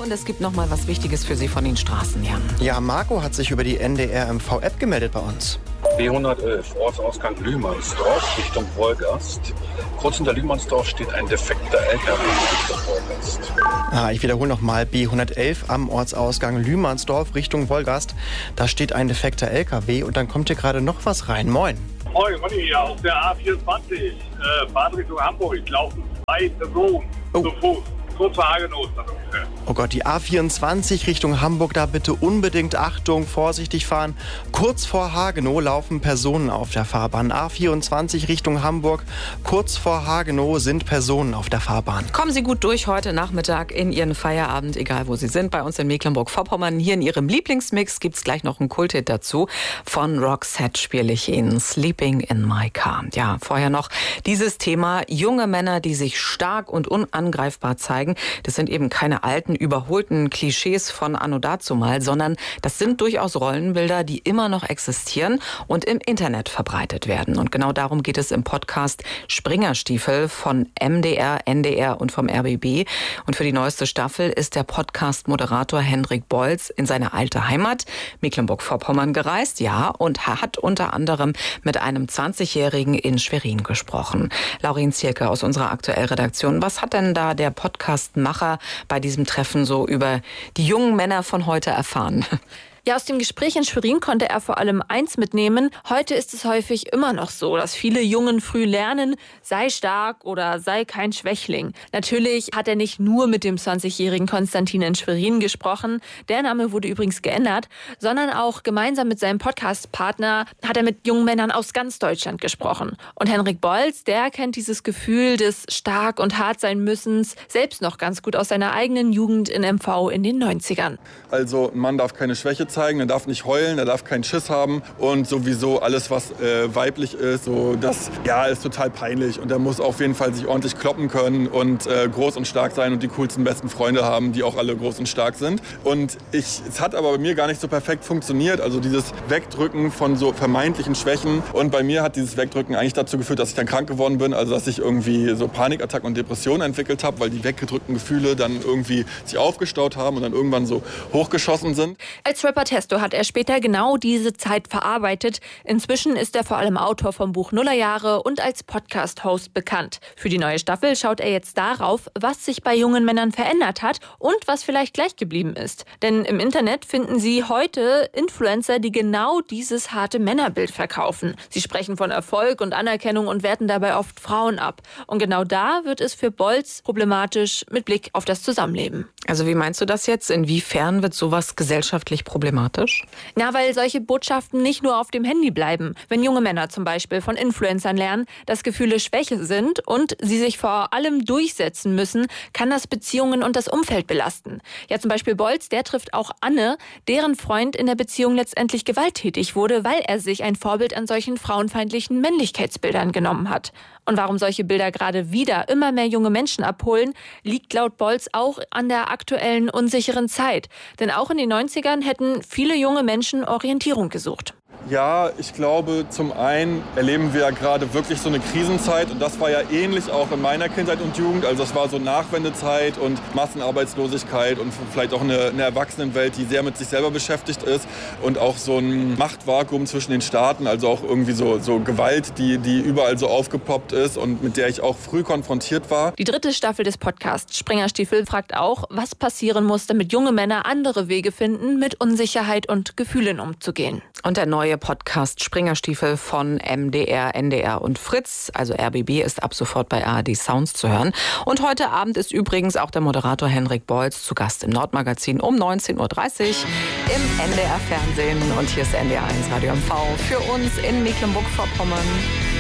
und es gibt noch mal was Wichtiges für Sie von den Straßen, Jan. Ja, Marco hat sich über die NDR-MV-App gemeldet bei uns. B111, Ortsausgang Lühmannsdorf, Richtung Wolgast. Kurz hinter Lühmannsdorf steht ein defekter LKW Richtung Wolgast. Ich wiederhole nochmal, B111 am Ortsausgang Lühmannsdorf Richtung Wolgast. Da steht ein defekter LKW und dann kommt hier gerade noch was rein. Moin. Moin, Ronny, hier auf der A24, Fahrt Richtung Hamburg, laufen 2 Personen zu Fuß. Kurz vor Hagenow dann ungefähr. Oh Gott, die A24 Richtung Hamburg, da bitte unbedingt Achtung, vorsichtig fahren. Kurz vor Hagenow laufen Personen auf der Fahrbahn. A24 Richtung Hamburg, kurz vor Hagenow sind Personen auf der Fahrbahn. Kommen Sie gut durch heute Nachmittag in Ihren Feierabend, egal wo Sie sind. Bei uns in Mecklenburg-Vorpommern, hier in Ihrem Lieblingsmix, gibt es gleich noch einen Kulthit dazu. Von Roxette spiele ich Ihnen Sleeping in My Car. Ja, vorher noch dieses Thema junge Männer, die sich stark und unangreifbar zeigen. Das sind eben keine alten, überholten Klischees von anno dazumal, sondern das sind durchaus Rollenbilder, die immer noch existieren und im Internet verbreitet werden. Und genau darum geht es im Podcast Springerstiefel von MDR, NDR und vom RBB. Und für die neueste Staffel ist der Podcast-Moderator Henrik Bolz in seine alte Heimat Mecklenburg-Vorpommern gereist, ja, und hat unter anderem mit einem 20-Jährigen in Schwerin gesprochen. Laurin Zielke aus unserer Aktuell-Redaktion, was hat denn da der Podcastmacher bei diesem Treffen so über die jungen Männer von heute erfahren? Ja, aus dem Gespräch in Schwerin konnte er vor allem eins mitnehmen. Heute ist es häufig immer noch so, dass viele Jungen früh lernen, sei stark oder sei kein Schwächling. Natürlich hat er nicht nur mit dem 20-jährigen Konstantin in Schwerin gesprochen, der Name wurde übrigens geändert, sondern auch gemeinsam mit seinem Podcast-Partner hat er mit jungen Männern aus ganz Deutschland gesprochen. Und Henrik Bolz, der kennt dieses Gefühl des stark und hart sein Müssens selbst noch ganz gut aus seiner eigenen Jugend in MV in den 90ern. Also ein Mann darf keine Schwäche zeigen, er darf nicht heulen, er darf keinen Schiss haben und sowieso alles, was weiblich ist, so das ist total peinlich und er muss auf jeden Fall sich ordentlich kloppen können und groß und stark sein und die coolsten besten Freunde haben, die auch alle groß und stark sind. Und es hat aber bei mir gar nicht so perfekt funktioniert, also dieses Wegdrücken von so vermeintlichen Schwächen und bei mir hat dieses Wegdrücken eigentlich dazu geführt, dass ich dann krank geworden bin, also dass ich irgendwie so Panikattacken und Depressionen entwickelt habe, weil die weggedrückten Gefühle dann irgendwie sich aufgestaut haben und dann irgendwann so hochgeschossen sind. Als Rapper Testo hat er später genau diese Zeit verarbeitet. Inzwischen ist er vor allem Autor vom Buch Nullerjahre und als Podcast-Host bekannt. Für die neue Staffel schaut er jetzt darauf, was sich bei jungen Männern verändert hat und was vielleicht gleich geblieben ist. Denn im Internet finden Sie heute Influencer, die genau dieses harte Männerbild verkaufen. Sie sprechen von Erfolg und Anerkennung und werten dabei oft Frauen ab. Und genau da wird es für Bolz problematisch mit Blick auf das Zusammenleben. Also wie meinst du das jetzt? Inwiefern wird sowas gesellschaftlich problematisch? Na, weil solche Botschaften nicht nur auf dem Handy bleiben. Wenn junge Männer zum Beispiel von Influencern lernen, dass Gefühle Schwäche sind und sie sich vor allem durchsetzen müssen, kann das Beziehungen und das Umfeld belasten. Ja, zum Beispiel Bolz, der trifft auch Anne, deren Freund in der Beziehung letztendlich gewalttätig wurde, weil er sich ein Vorbild an solchen frauenfeindlichen Männlichkeitsbildern genommen hat. Und warum solche Bilder gerade wieder immer mehr junge Menschen abholen, liegt laut Bolz auch an der aktuellen unsicheren Zeit. Denn auch in den 90ern hätten viele junge Menschen Orientierung gesucht. Ja, ich glaube, zum einen erleben wir ja gerade wirklich so eine Krisenzeit und das war ja ähnlich auch in meiner Kindheit und Jugend. Also es war so Nachwendezeit und Massenarbeitslosigkeit und vielleicht auch eine Erwachsenenwelt, die sehr mit sich selber beschäftigt ist und auch so ein Machtvakuum zwischen den Staaten, also auch irgendwie so Gewalt, die überall so aufgepoppt ist und mit der ich auch früh konfrontiert war. Die 3. Staffel des Podcasts Springerstiefel fragt auch, was passieren muss, damit junge Männer andere Wege finden, mit Unsicherheit und Gefühlen umzugehen. Und der neue Podcast Springerstiefel von MDR, NDR und Fritz, also RBB, ist ab sofort bei ARD Sounds zu hören. Und heute Abend ist übrigens auch der Moderator Henrik Bolz zu Gast im Nordmagazin um 19.30 Uhr im NDR Fernsehen. Und hier ist NDR 1 Radio MV für uns in Mecklenburg-Vorpommern.